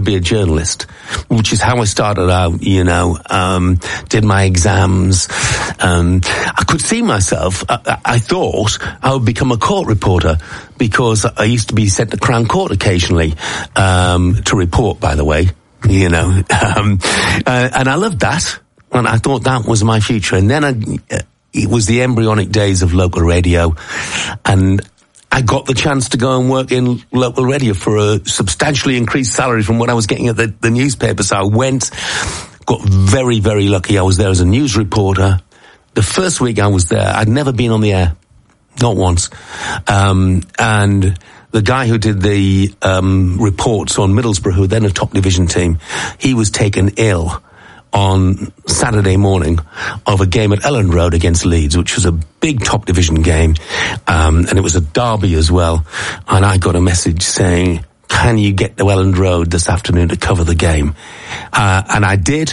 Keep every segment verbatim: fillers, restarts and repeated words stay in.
be a journalist, which is how I started out, you know, um, did my exams. Um, I could see myself, I, I thought I would become a court reporter because I used to be sent to Crown Court occasionally, um, to report, by the way, you know, um, uh, and I loved that. And I thought that was my future. And then I, it was the embryonic days of local radio, and I got the chance to go and work in local radio for a substantially increased salary from what I was getting at the, the newspaper. So I went, got very, very lucky. I was there as a news reporter. The first week I was there, I'd never been on the air. Not once. Um, and the guy who did the um, reports on Middlesbrough, who were then a top division team, he was taken ill on Saturday morning of a game at Elland Road against Leeds, which was a big top division game, um, and it was a derby as well. And I got a message saying, can you get to Elland Road this afternoon to cover the game? Uh, and I did.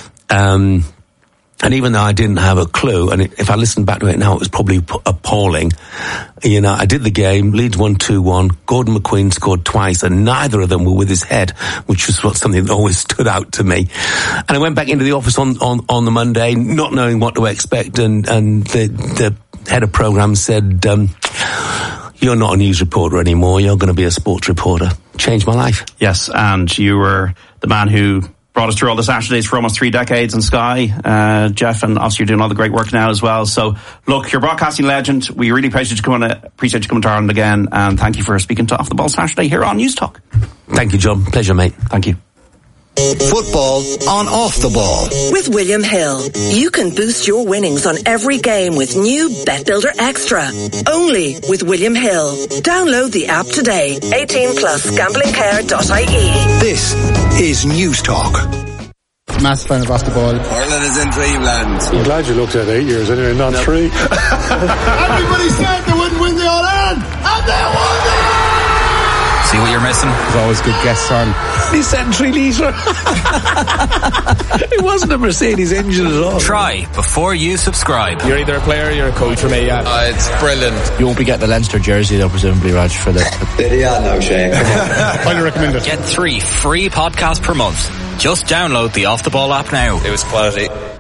Um, and even though I didn't have a clue, and if I listened back to it now, it was probably appalling. You know, I did the game, Leeds won two one, Gordon McQueen scored twice, and neither of them were with his head, which was what something that always stood out to me. And I went back into the office on, on, on the Monday, not knowing what to expect, and, and the, the head of programme said, um, you're not a news reporter anymore, you're going to be a sports reporter. Changed my life. Yes, and you were the man who brought us through all the Saturdays for almost three decades on Sky, uh, Jeff, and obviously you're doing all the great work now as well. So, look, you're a broadcasting legend. We really appreciate you coming, appreciate you coming to Ireland again, and thank you for speaking to Off the Ball Saturday here on News Talk. Thank you, John. Pleasure, mate. Thank you. Football on Off the Ball. With William Hill, you can boost your winnings on every game with new Bet Builder Extra. Only with William Hill. Download the app today. eighteen plus gambling care dot I E. This is News Talk. Massive fan of Off the Ball. Ireland is in dreamland. I'm glad you looked at eight years anyway, not no. three. Everybody said they wouldn't win the All-Ireland, and they won it! See what you're missing? There's always good guests on. He said three litre. It wasn't a Mercedes engine at all. Try before you subscribe. You're either a player or you're a coach for me, yeah. Uh, it's brilliant. You won't be getting the Leinster jersey though, presumably, Raj, for the... Yeah, no, Shane. Highly recommend it. Get three free podcasts per month. Just download the Off the Ball app now. It was quality.